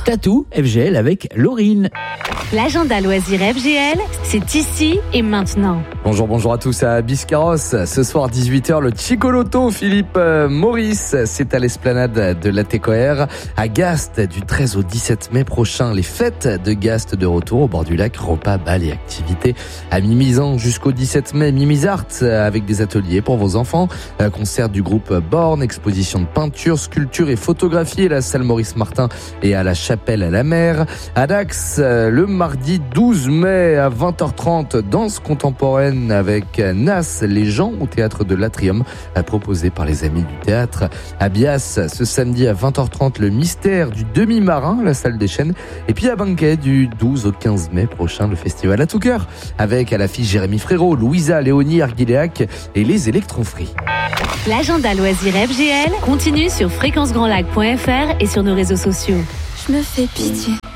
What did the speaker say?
Tatou FGL avec Laurine. L'agenda loisir FGL, c'est ici et maintenant. Bonjour à tous à Biscarrosse. Ce soir 18h, le Chicoloto Philippe Maurice, c'est à l'esplanade de la TECOR à Gast du 13 au 17 mai prochain. Les fêtes de Gast de retour au bord du lac, repas, bal et activités à Mimizan jusqu'au 17 mai. Mimizart avec des ateliers pour vos enfants, concert du groupe Born, exposition de peinture, sculpture et photographie à la salle Maurice Martin et à la chapelle à la mer. À Dax, le mardi 12 mai à 20h30, danse contemporaine avec Nas, les gens au théâtre de l'Atrium, proposé par les amis du théâtre. À Bias, ce samedi à 20h30, le mystère du demi-marin, la salle des chênes. Et puis à Banquet, du 12 au 15 mai prochain, le festival à tout cœur, avec à l'affiche Jérémy Frérot, Louisa, Léonie, Arguiléac et les Électrons Free. L'agenda loisir FGL continue sur fréquencegrandlac.fr et sur nos réseaux sociaux. Je me fais pitié.